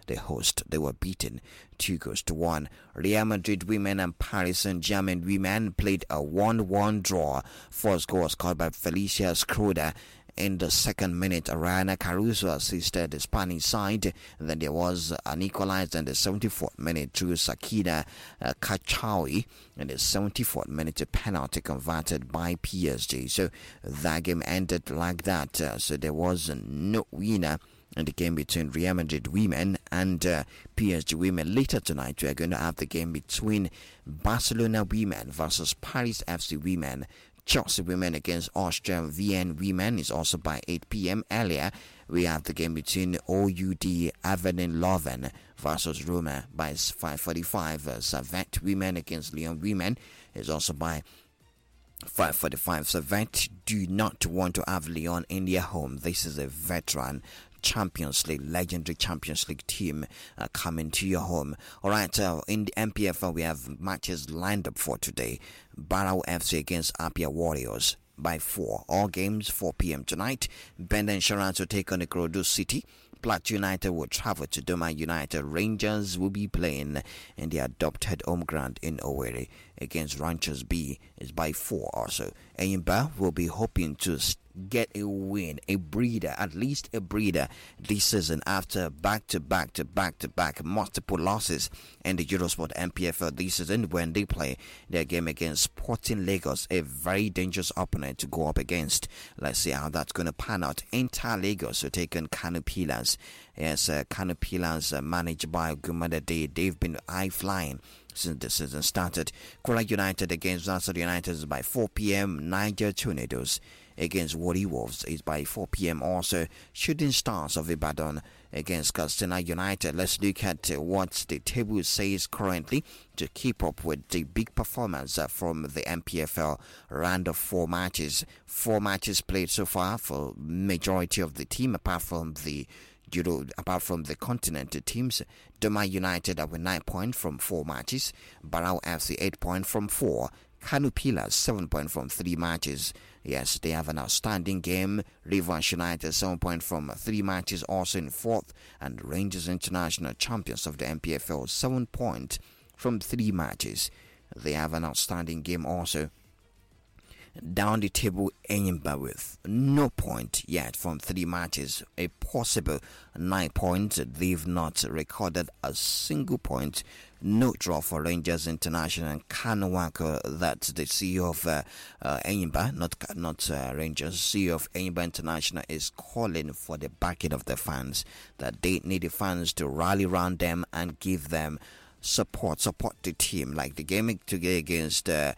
the host. They were beaten 2-1. Real Madrid women and Paris Saint-Germain women played a 1-1 draw. First goal was scored by Felicia Schroeder in the second minute. Ariana Caruso assisted the Spanish side. And then there was an equalizer in the 74th minute through Sakina Kachawi. In the 74th minute, a penalty converted by PSG. So that game ended like that. So there was no winner in the game between Real Madrid women and PSG women. Later tonight, we are going to have the game between Barcelona women versus Paris FC women. Chelsea women against Austrian Vienna women is also by 8 p.m. Earlier, we have the game between OUD Avenel Leuven versus Roma by 5:45. Servette women against Lyon women is also by 5:45. Servette do not want to have Lyon in their home. This is a veteran Champions League, legendary Champions League team coming to your home. Alright, in the MPFL we have matches lined up for today. Barrow FC against Apia Warriors by 4. All games 4 p.m. tonight. Bend Insurance will take on the Ikorodu City. Plateau United will travel to Doma United. Rangers will be playing in the adopted home ground in Owerri against Ranchers B. Is by 4 also. Enyimba will be hoping to get a win, a breather, at least a breather this season after back-to-back multiple losses in the Eurosport MPFL this season when they play their game against Sporting Lagos, a very dangerous opponent to go up against. Let's see how that's going to pan out. Inter Lagos will take on Kano Pillars. Yes, Kano Pillars managed by Gumada Day. They've been high-flying since the season started. Kora United against Zansad United is by 4 p.m. Niger Tornadoes against Wadi Wolves is by 4 p.m. also. Shooting Stars of Ibadan against Katsina United. Let's look at what the table says currently to keep up with the big performance from the MPFL round of 4 matches. 4 matches played so far for majority of the team apart from the continental teams. Doma United are with 9 points from 4 matches. Barrow FC 8 points from 4. Kano Pillars 7 points from 3 matches. Yes, they have an outstanding game. Rivers United 7 points from 3 matches, also in 4th. And Rangers International, champions of the MPFL, 7 points from 3 matches. They have an outstanding game also. Down the table, Enyimba with no point yet from 3 matches, a possible 9 points. They've not recorded a single point. No draw for Rangers International and Kanawako. That's the CEO of Enyimba, not Rangers. CEO of Enyimba International is calling for the backing of the fans. That they need the fans to rally around them and give them support the team, like the game today against the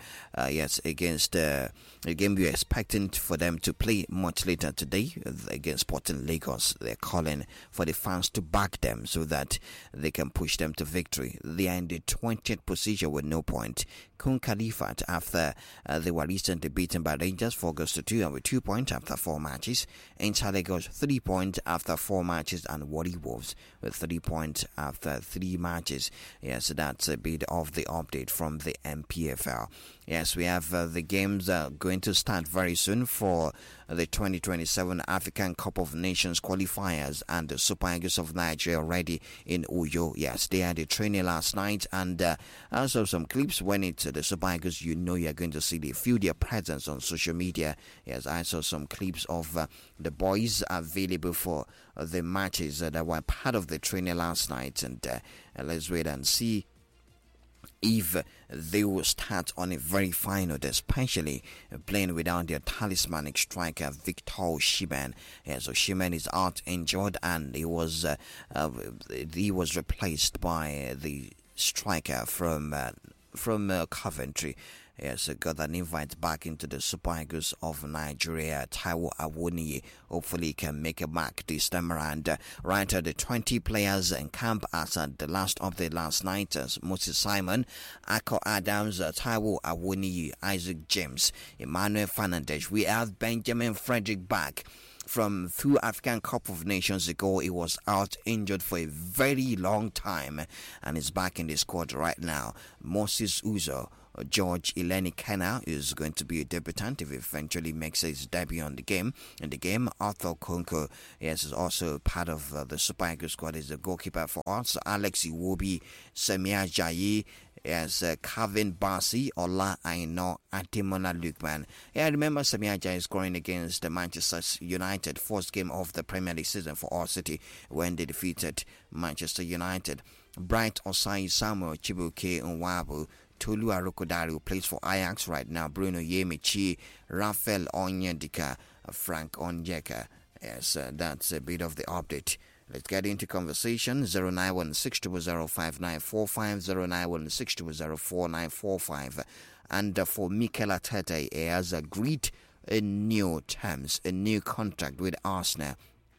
game we're expecting for them to play much later today against Sporting Lagos. They're calling for the fans to back them so that they can push them to victory. They are in the 20th position with no point. Kun Khalifat, after they were recently beaten by Rangers 4-2 and with 2 points after 4 matches. Inter Lagos 3 points after 4 matches, and Wadi Wolves with 3 points after 3 matches. Yes, that's a bit of the update from the MPFL. Yes, we have the games going to start very soon for the 2027 African Cup of Nations qualifiers, and the Super Eagles of Nigeria already in Uyo. Yes, they had a training last night, and also some clips when it's the Super Eagles, you know you're going to see they feel their presence on social media. Yes, I saw some clips of the boys available for the matches that were part of the training last night, and let's wait and see if they will start on a very fine note, especially playing without their talismanic striker Victor Osimhen. Yes, Osimhen is out injured, and he was replaced by the striker from Coventry. Yes, got an invite back into the Super Eagles of Nigeria, Taiwo Awoniyi. Hopefully he can make a mark this time around. Right, the 20 players in camp as at the last update last night. Moses Simon, Ako Adams, Taiwo Awoniyi, Isaac James, Emmanuel Fernandez. We have Benjamin Frederick back from 2 African Cup of Nations ago. He was out injured for a very long time and is back in the squad right now. Moses Uzo George Eleni Kenna is going to be a debutant if he eventually makes his debut on the game. In the game, Arthur Konko is also part of the Super Eagles squad. Is the goalkeeper for us. Alex Iwobi, Samia Jayi, as Kevin Barsi, Ola Aino, Ademola Lukman. Yeah, I remember Samia Jayi scoring against the Manchester United, first game of the Premier League season for our City when they defeated Manchester United. Bright Osai Samuel Chibuke Nwabu, Tolu Arokodari, who plays for Ajax right now, Bruno Yemichi, Rafael Onyedika, Frank Onyeka. Yes, that's a bit of the update. Let's get into conversation. 09162005945, 09162004945. And for Mikel Arteta, he has agreed new terms, a new contract with Arsenal.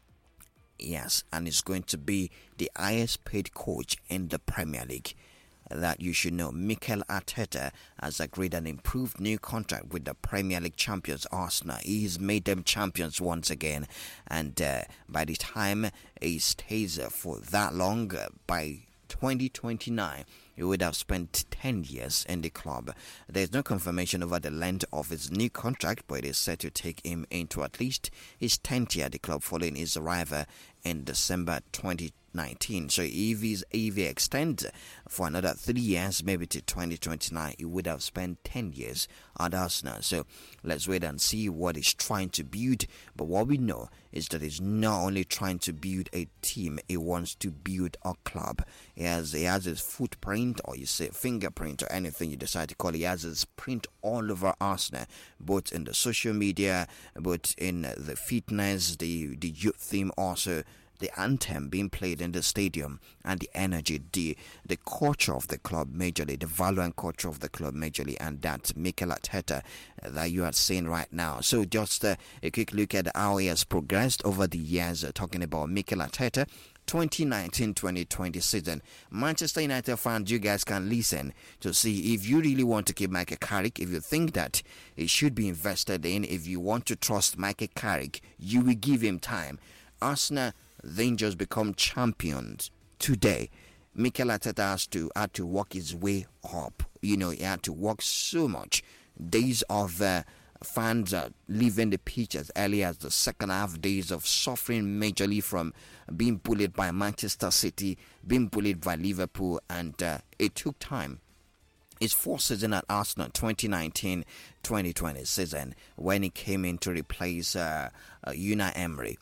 Yes, and it's going to be the highest paid coach in the Premier League. That you should know. Mikel Arteta has agreed an improved new contract with the Premier League champions Arsenal. He's made them champions once again, and by the time he stays for that long, by 2029, he would have spent 10 years in the club. There's no confirmation over the length of his new contract, but it is set to take him into at least his 10th year at the club following his arrival in December 2019. So if he extends for another 3 years, maybe to 2029, he would have spent 10 years at Arsenal. So let's wait and see what he's trying to build. But what we know is that he's not only trying to build a team, he wants to build a club. He has his footprint, or you say fingerprint, or anything you decide to call it. He has his print all over Arsenal, both in the social media, both in the fitness, the youth theme, also the anthem being played in the stadium, and the energy, the culture of the club majorly, the value and culture of the club majorly, and that Mikel Arteta that you are seeing right now. So just a quick look at how he has progressed over the years, talking about Mikel Arteta. 2019-2020 season. Manchester United fans, you guys can listen to see if you really want to keep Michael Carrick, if you think that it should be invested in, if you want to trust Michael Carrick, you will give him time. Arsenal then just become champions today. Mikel Arteta had to work his way up. He had to work so much. Days of fans leaving the pitch as early as the second half, days of suffering majorly from being bullied by Manchester City, being bullied by Liverpool, and it took time. His fourth season at Arsenal, 2019-2020 season, when he came in to replace Unai Emery,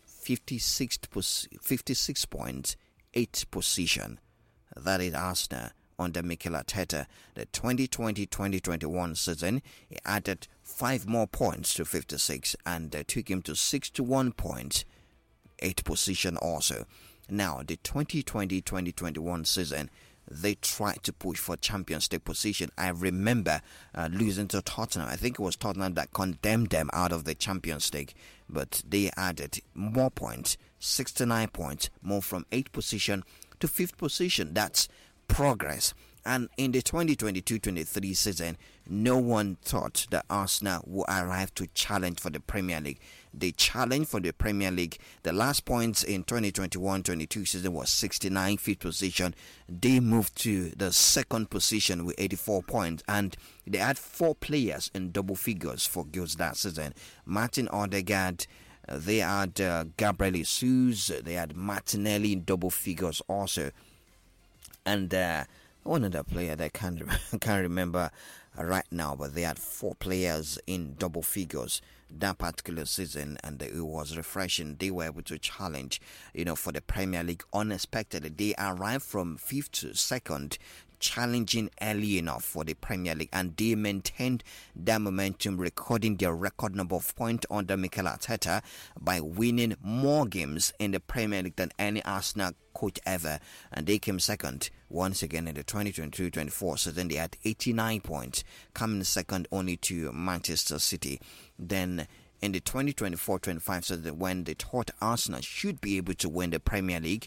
56.8 position. That is Arsenal under Mikel Arteta. The 2020-2021 season, he added 5 more points to 56 and took him to 61 points, 8 position also. Now, the 2020-2021 season, they tried to push for Champions League position. I remember losing to Tottenham. I think it was Tottenham that condemned them out of the Champions League, but they added more points, 69 points, more from 8th position to 5th position. That's progress. And in the 2022-23 season, no one thought that Arsenal would arrive to challenge for the Premier League. The challenge for the Premier League, the last points in 2021-22 season was 69, 5th position. They moved to the 2nd position with 84 points, and they had 4 players in double figures for goals that season. Martin Odegaard, they had Gabriel Jesus, they had Martinelli in double figures also. And one other player that I can't remember right now, but they had 4 players in double figures that particular season, and it was refreshing. They were able to challenge, for the Premier League unexpectedly. They arrived from 5th to 2nd, challenging early enough for the Premier League, and they maintained that momentum, recording their record number of points under Mikel Arteta by winning more games in the Premier League than any Arsenal coach ever, and they came 2nd once again in the 2022-24 season. They had 89 points, coming 2nd only to Manchester City. Then in the 2024-25 season, when they thought Arsenal should be able to win the Premier League,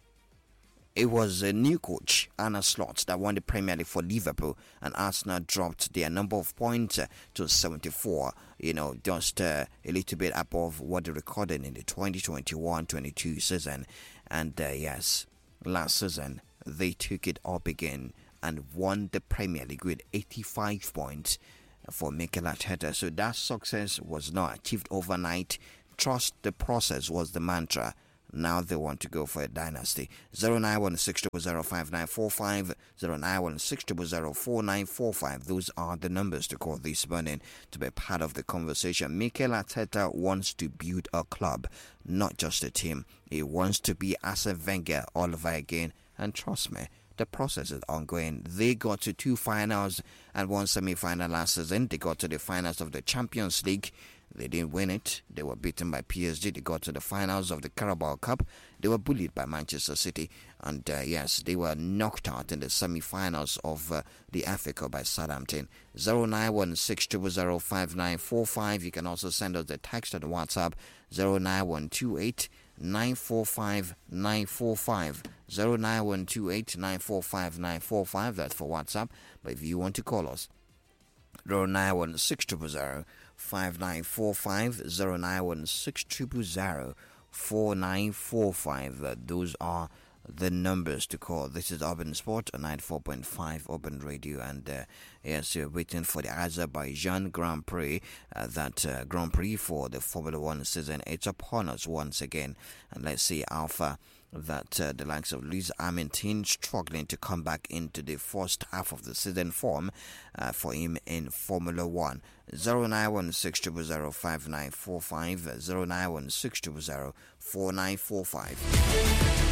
it was a new coach, Arne Slot, that won the Premier League for Liverpool, and Arsenal dropped their number of points to 74, just a little bit above what they recorded in the 2021-22 season. And yes, last season, they took it up again and won the Premier League with 85 points for Mikel Arteta. So that success was not achieved overnight. Trust the process was the mantra. Now they want to go for a dynasty. 09160005945, 09160004945. Those are the numbers to call this morning to be part of the conversation. Mikel Arteta wants to build a club, not just a team. He wants to be Arsene Wenger all over again. And trust me, the process is ongoing. They got to 2 finals and 1 semi-final last season. They got to the finals of the Champions League. They didn't win it. They were beaten by PSG. They got to the finals of the Carabao Cup. They were bullied by Manchester City. And yes, they were knocked out in the semi-finals of the FA Cup by Southampton. 09160005945. You can also send us the text on WhatsApp 09128 945 945 09128 945 945. That's for WhatsApp. But if you want to call us, 0916000 5945 0916000 4945. Those are the numbers to call. This is Urban Sport on 94.5 Urban Radio, and yes, you're waiting for the Azerbaijan Grand Prix. That Grand Prix for the Formula One season, it's upon us once again, and let's see how far that the likes of Lewis Hamilton struggling to come back into the first half of the season form for him in Formula One. 09160005945 09160004945.